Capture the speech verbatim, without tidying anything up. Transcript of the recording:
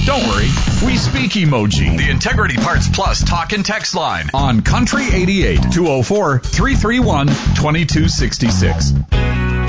Don't worry, we speak emoji. The Integrity Parts Plus talk and text line on Country eighty-eight, two oh four, three three one, two two six six.